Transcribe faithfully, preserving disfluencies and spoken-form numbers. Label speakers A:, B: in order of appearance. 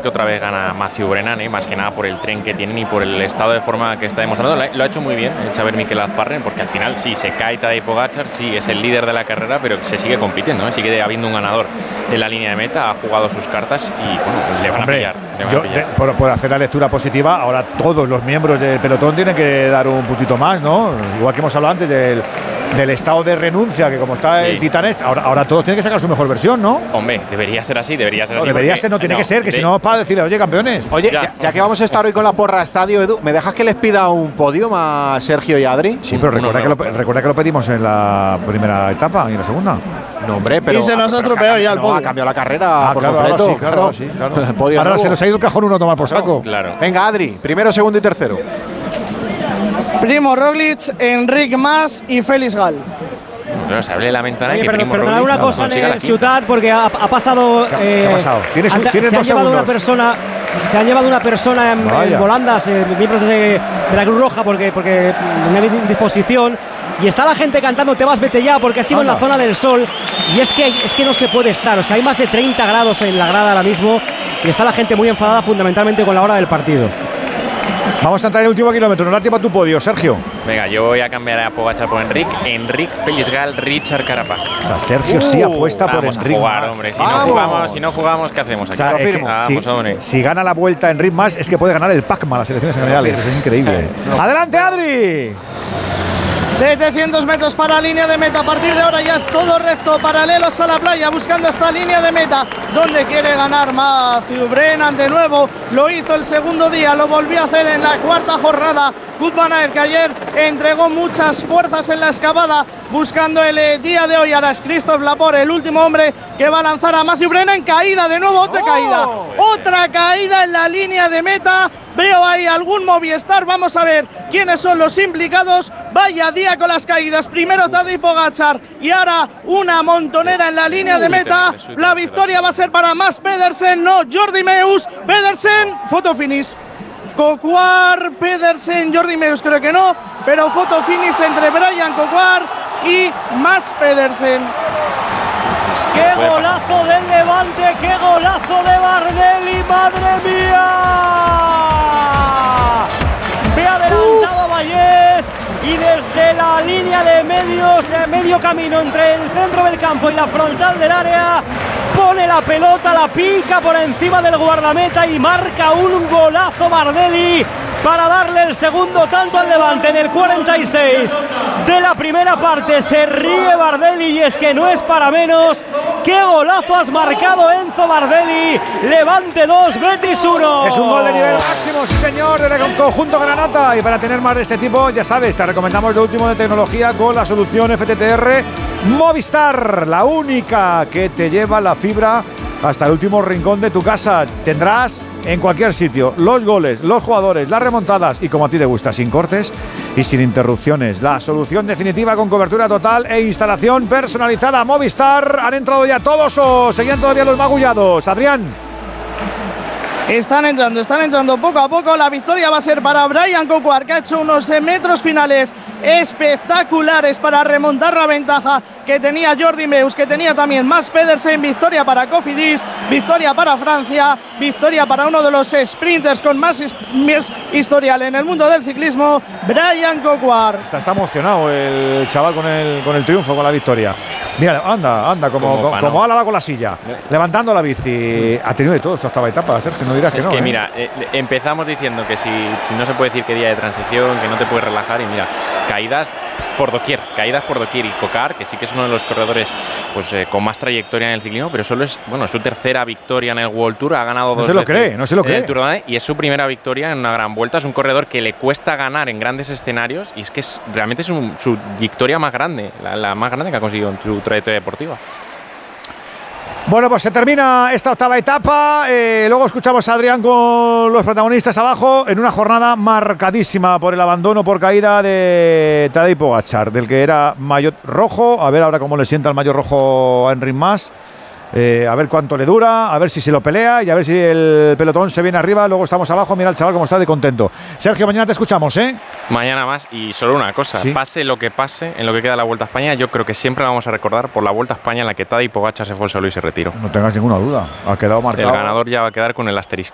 A: que otra vez gana Mathieu Brennan, ¿eh? Más que nada por el tren que tienen y por el estado de forma que está demostrando. Lo ha hecho muy bien el Xavier Mikel Azparren, porque al final sí, se cae Tadej Pogačar, sí, es el líder de la carrera, pero se sigue compitiendo, ¿eh? Sigue habiendo un ganador en la línea de meta, ha jugado sus cartas y bueno, le van
B: Hombre,
A: a pillar. Le van
B: yo,
A: a pillar.
B: De, por, por hacer la lectura positiva, ahora todos los miembros del pelotón tienen que dar un puntito más, ¿no? Igual que hemos hablado antes del, del estado de renuncia, que como está sí. el Titanes, ahora, ahora todos tienen que sacar su mejor versión, ¿no?
A: Hombre, debería ser así, debería ser
B: no,
A: así.
B: Debería
A: porque,
B: ser, no tiene
A: no,
B: que ser, que
A: de,
B: si no, para decirle, oye, campeones.
C: Oye, ya, ya, ya que vamos a estar hoy con la porra estadio, Edu, ¿me dejas que les pida un podium a Sergio y Adri?
B: Sí, pero recuerda, que lo, recuerda que lo pedimos en la primera etapa y en la segunda.
C: No, hombre, pero.
D: Y se nos ha estropeado ya el podio.
C: No, ha cambiado la carrera
B: ah,
C: por
B: claro,
C: completo.
B: Ahora sí, claro, sí, claro.
C: El podio
B: ahora
C: nuevo.
B: se nos ha ido el cajón uno a tomar por saco.
A: Claro.
C: Venga, Adri, primero, segundo y tercero.
D: Primo Roglic, Enric Mas y Félix Gal.
A: Pero se hable de la ventana
E: Oye,
A: que
E: pero,
A: Primo
E: perdona
A: Roglic
E: una
A: no
E: cosa
A: consiga
E: en
A: la
E: el
A: quinta.
E: Ciutat, porque ha, ha pasado.
B: ¿Qué,
E: eh,
B: ¿Qué ha pasado? Tienes,
E: anda,
B: tienes
E: se
B: dos
E: ha llevado
B: segundos.
E: una persona, se ha llevado una persona en, en volandas, eh, miembros de, de la Cruz Roja, porque porque no hay indisposición. Y está la gente cantando "Te vas, vete ya", porque ha sido Anda. en la zona del sol. Y es que, es que no se puede estar. O sea, hay más de treinta grados en la grada ahora mismo. Y está la gente muy enfadada, fundamentalmente con la hora del partido.
B: Vamos a entrar en el último kilómetro. No da tiempo a tu podio, Sergio.
A: Venga, yo voy a cambiar a Pogačar por Enric. Enric, Félix Gal, Richard Carapaz.
B: O sea, Sergio uh, sí apuesta por Enric.
A: Vamos a jugar, hombre. Si no jugamos, si no jugamos, ¿qué hacemos aquí?
B: O sea, es que,
A: vamos,
B: si,
A: hombre.
B: si gana la vuelta Enric Mas, es que puede ganar el Pacma, las selecciones generales. Eso es increíble. No. ¡Adelante, Adri!
D: setecientos metros para línea de meta. A partir de ahora ya es todo recto, paralelos a la playa, buscando esta línea de meta donde quiere ganar Mathieu Brennan de nuevo. Lo hizo el segundo día, lo volvió a hacer en la cuarta jornada. Wout van Aert, que ayer entregó muchas fuerzas en la excavada, buscando el eh, día de hoy. Ahora es Christophe Laporte, el último hombre que va a lanzar a Mathieu Brennan. Caída de nuevo, otra oh. caída, otra caída en la línea de meta. Veo ahí algún Movistar, vamos a ver quiénes son los implicados. Vaya día con las caídas, primero Tadej Pogačar y ahora una montonera en la línea de meta. La victoria va a ser para Mads Pedersen, no Jordi Meeus. Pedersen, foto finish. Coquard, Pedersen, Jordi Meeus creo que no, pero foto finish entre Brian Coquard y Mads Pedersen.
E: ¡Qué golazo del Levante! ¡Qué golazo de Bardelli! ¡Madre mía! Me ha adelantado a Vallés y desde la línea de medios, eh, medio camino entre el centro del campo y la frontal del área, pone la pelota, la pica por encima del guardameta y marca un golazo Bardelli para darle el segundo tanto al Levante en el cuarenta y seis de la primera parte. Se ríe Bardelli y es que no es para menos. ¡Qué golazo has marcado, Enzo Bardelli! Levante dos, Betis uno.
B: Es un gol de nivel máximo, sí señor, del conjunto granata. Y para tener más de este tipo, ya sabes, te recomendamos lo último de tecnología con la solución F T T R Movistar, la única que te lleva la fibra hasta el último rincón de tu casa. Tendrás en cualquier sitio los goles, los jugadores, las remontadas y como a ti te gusta, sin cortes y sin interrupciones. La solución definitiva con cobertura total e instalación personalizada. Movistar. ¿Han entrado ya todos o seguían todavía los magullados? Adrián.
D: Están entrando, están entrando poco a poco. La victoria va a ser para Brian Coquard, que ha hecho unos metros finales espectaculares para remontar la ventaja que tenía Jordi Meeus, que tenía también Mads Pedersen. Victoria para Cofidis, victoria para Francia, victoria para uno de los sprinters con más historial en el mundo del ciclismo, Brian Coquard.
B: Está, está emocionado el chaval con el, con el triunfo, con la victoria. Mira, anda, anda, como, como, como Álava con la silla, levantando la bici. Ha tenido de todo esta octava etapa, Sergio, no dirás que
A: es
B: no.
A: Es que
B: ¿eh?
A: mira, eh, empezamos diciendo que si, si no se puede decir que día de transición, que no te puedes relajar, y mira, caídas por doquier, caídas por doquier. Y Coquard, que sí que es uno de los corredores pues eh, con más trayectoria en el ciclismo, pero solo es, bueno, es su tercera victoria en el World Tour, ha ganado
B: no
A: dos
B: se lo
A: veces
B: cree, no se lo cree.
A: El Tour de Danes, y es su primera victoria en una gran vuelta. Es un corredor que le cuesta ganar en grandes escenarios y es que es, realmente es un, su victoria más grande, la, la más grande que ha conseguido en su trayectoria deportiva.
B: Bueno, pues se termina esta octava etapa. Eh, luego escuchamos a Adrián con los protagonistas abajo en una jornada marcadísima por el abandono por caída de Tadej Pogačar, del que era maillot rojo. A ver ahora cómo le sienta el maillot rojo a Enric Mas. Eh, a ver cuánto le dura, a ver si se lo pelea y a ver si el pelotón se viene arriba. Luego estamos abajo. Mira el chaval cómo está de contento. Sergio, mañana te escuchamos, ¿eh?
A: Mañana más. Y solo una cosa, ¿sí? Pase lo que pase en lo que queda de la Vuelta a España, yo creo que siempre vamos a recordar por la Vuelta a España en la que Tadej Pogačar se fue al solo y se retiró.
B: No tengas ninguna duda, ha quedado marcado.
A: El ganador ya va a quedar con el asterisco.